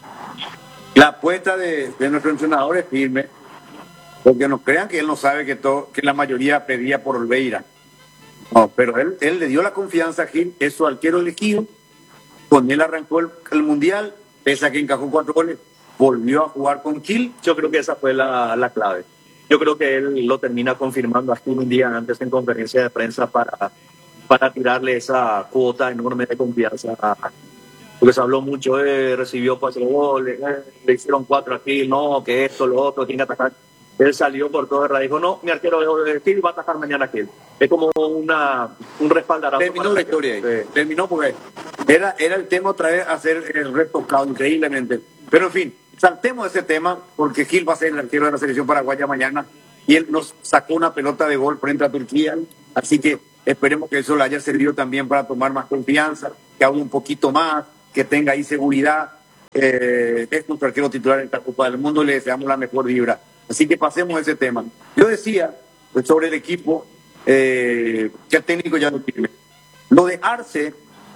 la apuesta de, de nuestro entrenador es firme, porque no crean que él no sabe que todo, que la mayoría pedía por Olveira. No, pero él, él le dio la confianza a Gil, es su arquero elegido, con él arrancó el, el mundial, pese a que encajó cuatro goles, volvió a jugar con Gil. Yo creo que esa fue la, la clave. Yo creo que él lo termina confirmando hasta un día antes en conferencia de prensa para, para tirarle esa cuota enorme de confianza. a- Porque se habló mucho, eh, recibió cuatro goles, eh, le hicieron cuatro aquí, no, que esto, lo otro, tiene que atacar. Él salió por todo el radio, dijo, no, mi arquero de Gil va a atacar mañana Gil. Es como una, un respaldarazo. Terminó para- la historia ahí. Sí. Terminó porque era, era el tema otra vez hacer el retocado increíblemente. Pero en fin, saltemos ese tema porque Gil va a ser el arquero de la selección paraguaya mañana y él nos sacó una pelota de gol frente a Turquía. Así que esperemos que eso le haya servido también para tomar más confianza, que hable un poquito más, que tenga ahí seguridad. Eh, es nuestro arquero titular en esta Copa del Mundo y le deseamos la mejor vibra. Así que pasemos a ese tema. Yo decía pues, sobre el equipo eh, que el técnico ya lo tiene. Lo de Arce,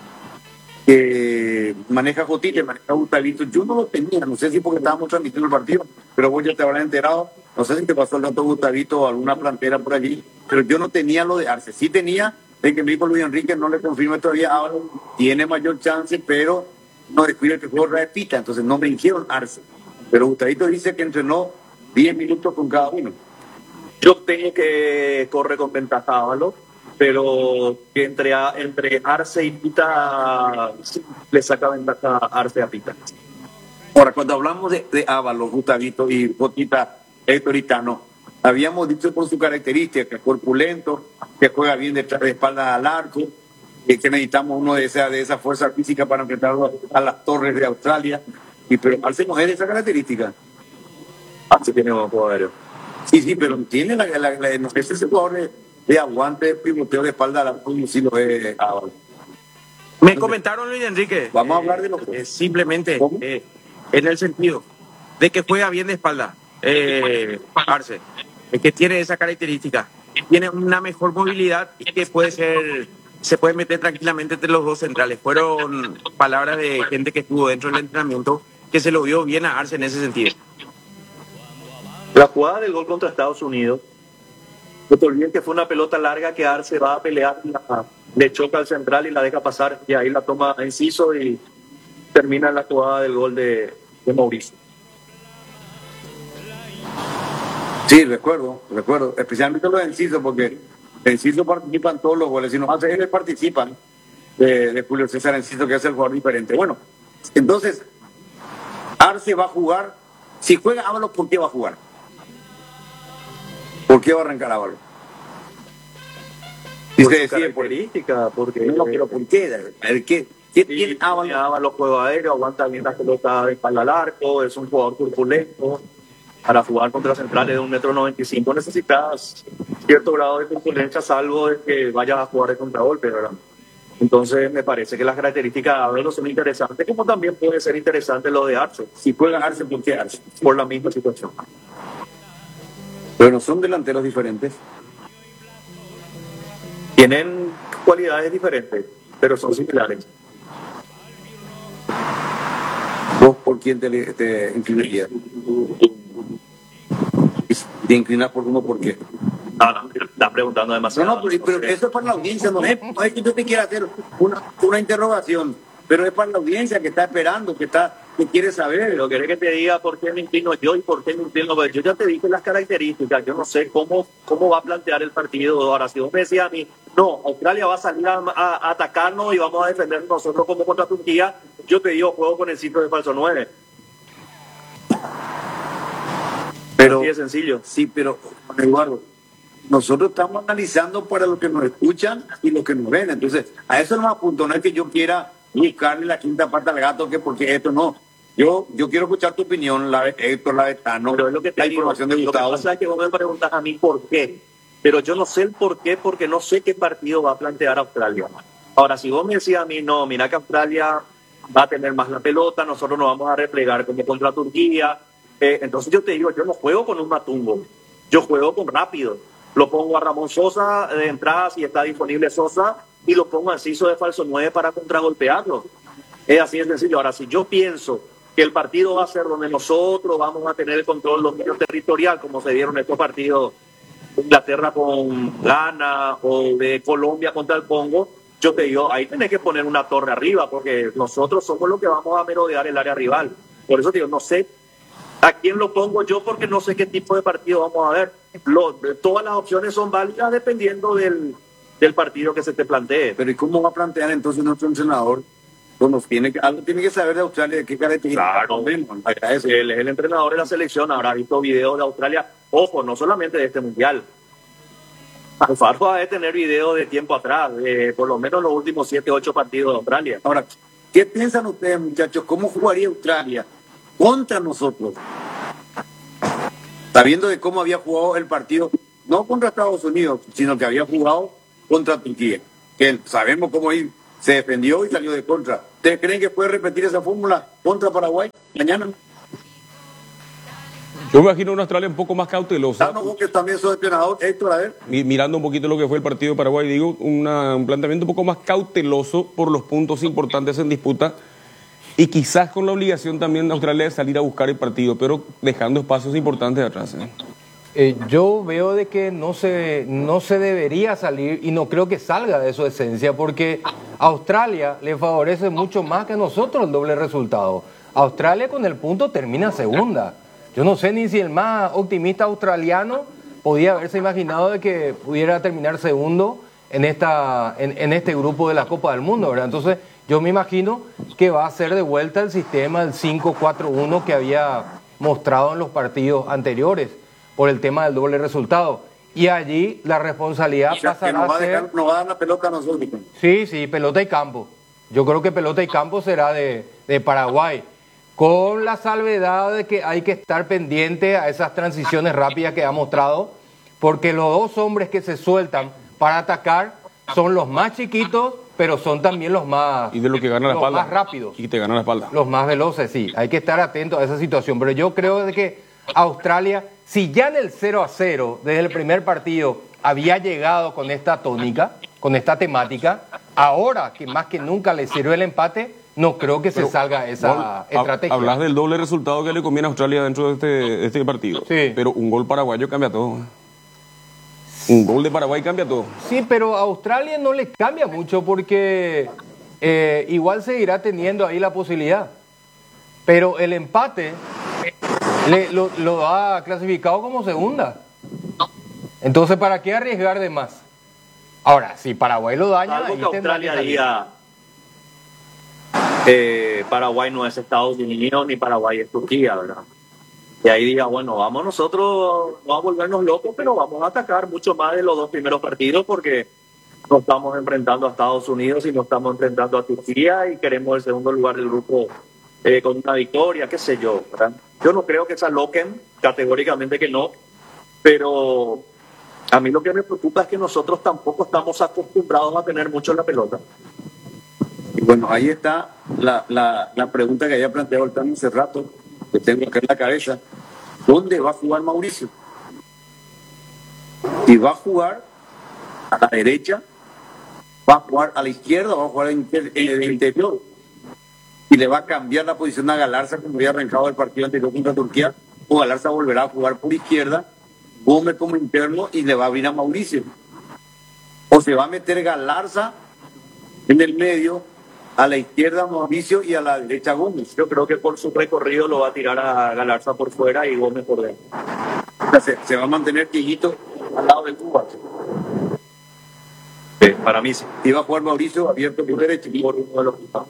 que maneja Jotita, maneja Gustavito, yo no lo tenía, no sé si porque estábamos transmitiendo el partido, pero vos ya te habrás enterado, no sé si te pasó el dato Gustavito o alguna plantera por allí, pero yo no tenía lo de Arce, sí tenía, el que me dijo Luis Enrique, no le confirmo todavía, ahora tiene mayor chance, pero no descuida que juego repita, entonces no me dijeron Arce, pero Gustavito dice que entrenó diez minutos con cada uno. Yo tengo que corre con ventaja Ábalos, pero que entre, a- entre Arce y Pita sí, le saca ventaja Arce a Pita. Ahora, cuando hablamos de, de Ábalos, Gustavito y Jotita Hectoritano, habíamos dicho por su característica, que es corpulento, que juega bien detrás de espalda al arco, y que necesitamos uno de esa, de esa fuerza física para enfrentar a las torres de Australia. Y pero Arce no es de esa característica. Arce tiene buen juego aéreo. Sí, sí, pero tiene la, la, la- no es ese jugador de, de aguante, de pivoteo de espalda al arco, como si lo es Ábalos. Me comentaron, Luis Enrique. Vamos a hablar de lo que- eh, Simplemente, ¿Cómo? eh, en el sentido, de que juega bien de espalda, eh, Arce, es que tiene esa característica, tiene una mejor movilidad y que puede ser, se puede meter tranquilamente entre los dos centrales. Fueron palabras de gente que estuvo dentro del entrenamiento que se lo vio bien a Arce en ese sentido. La jugada del gol contra Estados Unidos, no te olvides que fue una pelota larga que Arce va a pelear, la, le choca al central y la deja pasar, y ahí la toma Enciso y termina la jugada del gol de, de Mauricio. Sí, recuerdo, recuerdo, especialmente los de Enciso, porque Enciso participan todos los goles, si nos hace ellos participan de, de Julio César Enciso, que es el jugador diferente. Bueno, entonces, Arce va a jugar, si juega Ábalos, ¿por qué va a jugar? ¿Por qué va a arrancar Ábalos? Por su característica, porque... No, pero ¿por qué? A ver, ¿qué? ¿Qué tiene Ábalos? Ábalos juego aéreo, aguanta bien la pelota de espalda al arco, es un jugador corpulento. Para jugar contra centrales de un metro noventa y cinco necesitas cierto grado de corpulencia, salvo de que vayas a jugar de contragolpe, ¿verdad? Entonces me parece que las características de Ábalos son interesantes, como también puede ser interesante lo de Arce. Si puede ganarse, ¿por qué Arce? Por la misma situación. Bueno, son delanteros diferentes. Tienen cualidades diferentes, pero son similares. ¿Vos por quién te, te inclinarías? ¿Te inclinas por uno por qué? No, no, estás preguntando demasiado. No, no, pero, pero eso es para la audiencia, no es, no es que yo te quiera hacer una, una interrogación, pero es para la audiencia que está esperando, que está que quiere saber. Pero querés que te diga por qué me inclino yo y por qué me inclino. Porque yo ya te dije las características, yo no sé cómo, cómo va a plantear el partido. Ahora, si vos me decías a mí, no, Australia va a salir a, a, a atacarnos y vamos a defender nosotros como contra Turquía, yo te digo, juego con el ciclo de falso nueve. Pero, así de sencillo. Sí, pero, Eduardo, nosotros estamos analizando para los que nos escuchan y los que nos ven. Entonces, a eso no me apunto, no es que yo quiera buscarle la quinta pata al gato, que porque esto no. Yo yo quiero escuchar tu opinión, la de Héctor, la de Tano, pero es lo que te la digo, información de Gustavo. Lo que pasa es que vos me preguntas a mí por qué, pero yo no sé el por qué, porque no sé qué partido va a plantear Australia. Ahora, si vos me decías a mí, no, mira que Australia va a tener más la pelota, nosotros nos vamos a replegar como contra Turquía, eh, entonces yo te digo, yo no juego con un matumbo, yo juego con rápido. Lo pongo a Ramón Sosa de entrada si está disponible Sosa y lo pongo a Enciso de falso nueve para contragolpearlo. Es así de sencillo. Ahora, si yo pienso que el partido va a ser donde nosotros vamos a tener el control dominio territorial, como se dieron estos partidos de Inglaterra con Ghana o de Colombia contra el Congo, yo te digo, ahí tenés que poner una torre arriba, porque nosotros somos los que vamos a merodear el área rival. Por eso te digo, no sé a quién lo pongo yo, porque no sé qué tipo de partido vamos a ver. Lo, todas las opciones son válidas dependiendo del, del partido que se te plantee. Pero ¿y cómo va a plantear entonces nuestro entrenador? Pues tiene que, algo tiene que saber de Australia, de qué características. Claro, él es el entrenador de la selección, habrá visto videos de Australia. Ojo, no solamente de este mundial. Alfaro va a tener videos de tiempo atrás, de por lo menos los últimos siete, ocho partidos de Australia. Ahora, ¿qué piensan ustedes, muchachos? ¿Cómo jugaría Australia contra nosotros? Sabiendo de cómo había jugado el partido, no contra Estados Unidos, sino que había jugado contra Turquía, que sabemos cómo él se defendió y salió de contra. ¿Ustedes creen que puede repetir esa fórmula contra Paraguay mañana? Yo me imagino una Australia un poco más cautelosa. Danos vos que también sos entrenador, Héctor, a ver. Mirando un poquito lo que fue el partido de Paraguay, digo, una, un planteamiento un poco más cauteloso por los puntos importantes en disputa y quizás con la obligación también de Australia de salir a buscar el partido, pero dejando espacios importantes atrás. ¿eh? Eh, yo veo de que no se, no se debería salir y no creo que salga de su esencia, porque a Australia le favorece mucho más que a nosotros el doble resultado. Australia con el punto termina segunda. Yo no sé ni si el más optimista australiano podía haberse imaginado de que pudiera terminar segundo en, esta, en, en este grupo de la Copa del Mundo, ¿verdad? Entonces yo me imagino que va a ser de vuelta el sistema del cinco cuatro uno que había mostrado en los partidos anteriores por el tema del doble resultado. Y allí la responsabilidad o sea, pasará que nos va a ser... a dejar, nos va a dar la pelota a nosotros. Sí, sí, pelota y campo. Yo creo que pelota y campo será de, de Paraguay, con la salvedad de que hay que estar pendiente a esas transiciones rápidas que ha mostrado, porque los dos hombres que se sueltan para atacar son los más chiquitos pero son también los más, y de lo que gana la los espalda. más rápidos. Y te gana la espalda. Los más veloces, sí. Hay que estar atento a esa situación. Pero yo creo de que Australia, si ya en el cero a cero, desde el primer partido, había llegado con esta tónica, con esta temática, ahora que más que nunca le sirve el empate, no creo que se pero, salga esa gol, estrategia. Hablas del doble resultado que le conviene a Australia dentro de este, de este partido. Sí. Pero un gol paraguayo cambia todo. Un gol de Paraguay cambia todo. Sí, pero a Australia no le cambia mucho porque eh, igual seguirá teniendo ahí la posibilidad. Pero el empate le, lo, lo ha clasificado como segunda. Entonces, ¿para qué arriesgar de más? Ahora, si Paraguay lo daña... Algo que Australia diga, eh, Paraguay no es Estados Unidos ni Paraguay es Turquía, ¿verdad? Y ahí diga, bueno, vamos nosotros, no a volvernos locos, pero vamos a atacar mucho más de los dos primeros partidos porque no estamos enfrentando a Estados Unidos y no estamos enfrentando a Turquía y queremos el segundo lugar del grupo eh, con una victoria, qué sé yo, ¿verdad? Yo no creo que se aloquen, categóricamente que no, pero a mí lo que me preocupa es que nosotros tampoco estamos acostumbrados a tener mucho la pelota. Y bueno, ahí está la, la, la pregunta que había planteado el Tano hace rato, que tengo acá en la cabeza. ¿Dónde va a jugar Mauricio? Si va a jugar a la derecha, va a jugar a la izquierda, va a jugar en el interior. Y le va a cambiar la posición a Galarza, como había arrancado el partido anterior contra Turquía, o Galarza volverá a jugar por izquierda, Gómez como interno y le va a abrir a Mauricio. O se va a meter Galarza en el medio, a la izquierda Mauricio y a la derecha Gómez. Yo creo que por su recorrido lo va a tirar a Galarza por fuera y Gómez por dentro. O sea, se, se va a mantener Quillito al lado del Cuba. Sí, para mí sí. Y va a jugar Mauricio abierto por derecha y por uno de los equipos.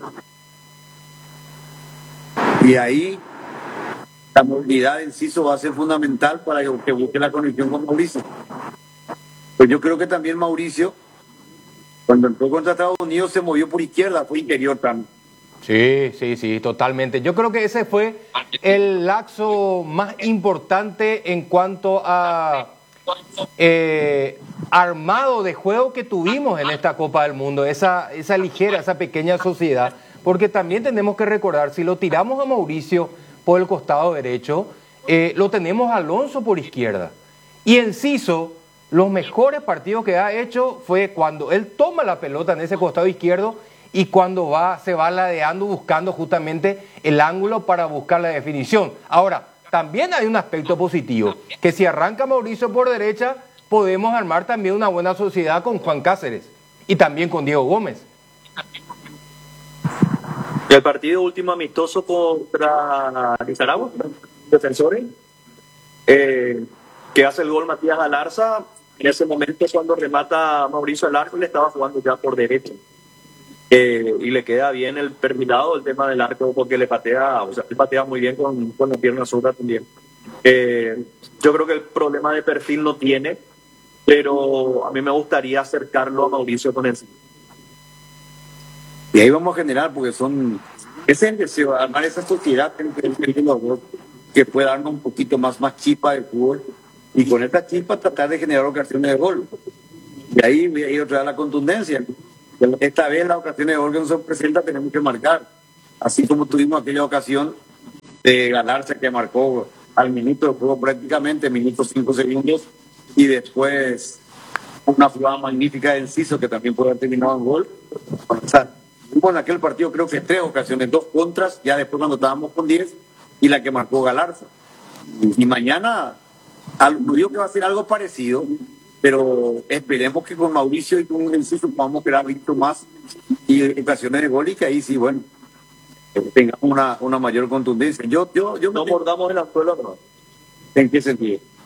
Y ahí la movilidad de Enciso va a ser fundamental para que busque la conexión con Mauricio. Pues yo creo que también Mauricio, cuando entró contra Estados Unidos, se movió por izquierda, fue interior también. Sí, sí, sí, totalmente. Yo creo que ese fue el lapso más importante en cuanto a eh, armado de juego que tuvimos en esta Copa del Mundo, esa, esa ligera, esa pequeña sociedad, porque también tenemos que recordar, si lo tiramos a Mauricio por el costado derecho, eh, lo tenemos a Alonso por izquierda. Y Enciso, los mejores partidos que ha hecho fue cuando él toma la pelota en ese costado izquierdo y cuando va, se va ladeando buscando justamente el ángulo para buscar la definición. Ahora, también hay un aspecto positivo, que si arranca Mauricio por derecha, podemos armar también una buena sociedad con Juan Cáceres y también con Diego Gómez. El partido último amistoso contra Nicaragua, defensores, eh, que hace el gol Matías Galarza, en ese momento cuando remata Mauricio al arco, le estaba jugando ya por derecha. Eh, y le queda bien el perfilado el tema del arco porque le patea, o sea, él patea muy bien con, con la pierna zurda también. Eh, yo creo que el problema de perfil no tiene, pero a mí me gustaría acercarlo a Mauricio con él. Y ahí vamos a generar, porque son, ese es el deseo, armar esa sociedad entre los dos, que pueda darnos un poquito más, más chispa de fútbol, y con esta chispa tratar de generar ocasiones de gol. Y ahí, ahí otra vez la contundencia. Esta vez las ocasiones de gol que nos presenta tenemos que marcar, así como tuvimos aquella ocasión de Galarza que marcó al minuto de juego prácticamente, minuto cinco segundos, y después una jugada magnífica de Enciso que también puede haber terminado en gol. O sea, hubo en aquel partido creo que tres ocasiones, dos contras, ya después cuando estábamos con diez, y la que marcó Galarza. Y mañana, no digo que va a ser algo parecido, pero esperemos que con Mauricio y con Enciso podamos crear visto más y ocasiones de gol y que ahí sí, bueno, tengamos una, una mayor contundencia. Yo, yo, yo no mordamos el anzuelo, no. ¿En qué sentido?